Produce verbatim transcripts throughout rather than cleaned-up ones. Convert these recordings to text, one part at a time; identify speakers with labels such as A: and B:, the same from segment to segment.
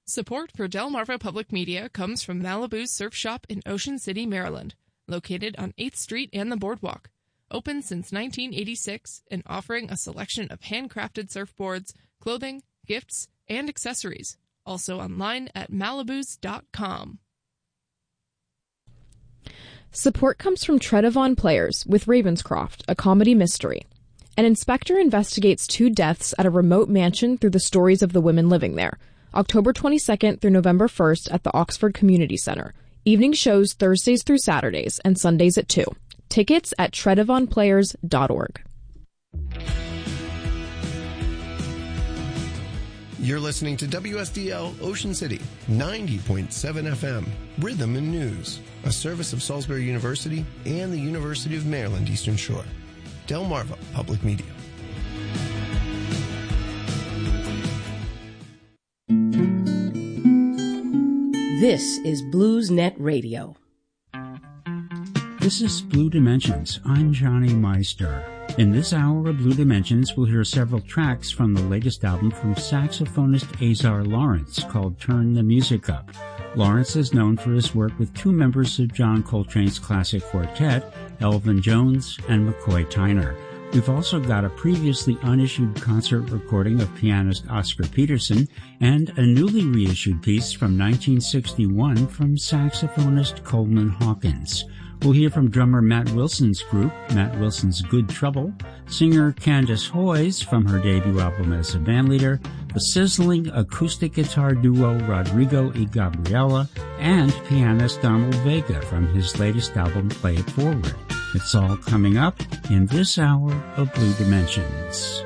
A: Support for Delmarva Public Media comes from Malibu's Surf Shop in Ocean City, Maryland, located on eighth Street and the Boardwalk. Open since nineteen eighty-six and offering a selection of handcrafted surfboards, clothing, gifts, and accessories. Also online at malibus dot com.
B: Support comes from Tredavon Players with Ravenscroft, a comedy mystery. An inspector investigates two deaths at a remote mansion through the stories of the women living there. October twenty-second through November first at the Oxford Community Center. Evening shows Thursdays through Saturdays and Sundays at two. Tickets at tredavon players dot org.
C: You're listening to W S D L Ocean City, ninety point seven F M, Rhythm and News, a service of Salisbury University and the University of Maryland Eastern Shore. Delmarva Public Media.
D: This is BluesNet Radio.
E: This is Blue Dimensions. I'm Johnny Meister. In this hour of Blue Dimensions, we'll hear several tracks from the latest album from saxophonist Azar Lawrence called Turn the Music Up. Lawrence is known for his work with two members of John Coltrane's classic quartet, Elvin Jones and McCoy Tyner. We've also got a previously unissued concert recording of pianist Oscar Peterson and a newly reissued piece from nineteen sixty-one from saxophonist Coleman Hawkins. We'll hear from drummer Matt Wilson's group, Matt Wilson's Good Trouble, singer Candace Hoyes from her debut album as a bandleader, the sizzling acoustic guitar duo Rodrigo y Gabriela, and pianist Donald Vega from his latest album Play It Forward. It's all coming up in this hour of Blue Dimensions.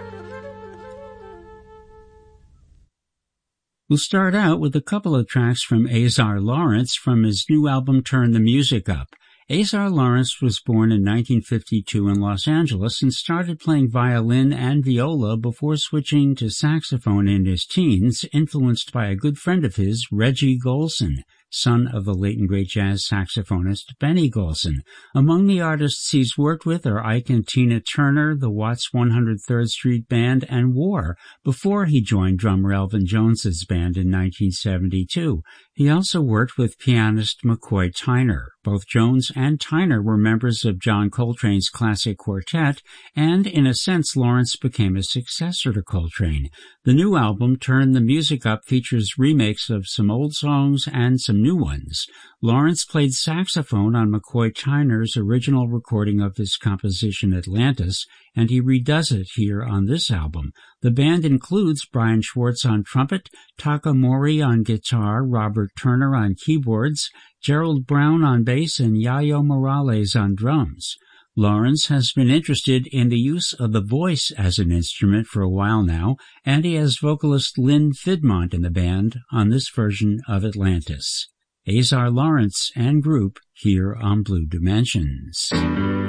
E: We'll start out with a couple of tracks from Azar Lawrence from his new album Turn the Music Up. Azar Lawrence was born in nineteen fifty-two in Los Angeles and started playing violin and viola before switching to saxophone in his teens, influenced by a good friend of his, Reggie Golson, son of the late and great jazz saxophonist Benny Golson. Among the artists he's worked with are Ike and Tina Turner, the Watts one hundred third Street Band, and War, before he joined drummer Elvin Jones's band in nineteen seventy-two. He also worked with pianist McCoy Tyner. Both Jones and Tyner were members of John Coltrane's classic quartet, and in a sense Lawrence became a successor to Coltrane. The new album, Turn the Music Up, features remakes of some old songs and some new ones. Lawrence played saxophone on McCoy Tyner's original recording of his composition Atlantis, and he redoes it here on this album. The band includes Brian Schwartz on trumpet, Taka Mori on guitar, Robert Turner on keyboards, Gerald Brown on bass, and Yayo Morales on drums. Lawrence has been interested in the use of the voice as an instrument for a while now, and he has vocalist Lynn Fidmont in the band on this version of Atlantis. Azar Lawrence and group here on Blue Dimensions.